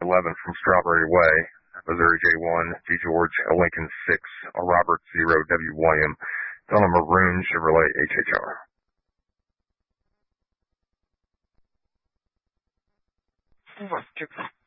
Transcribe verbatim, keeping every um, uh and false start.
eleven from Strawberry Way, Missouri J one, G George, Lincoln six, Robert zero, W William. It's on a maroon Chevrolet H H R. Wonderful.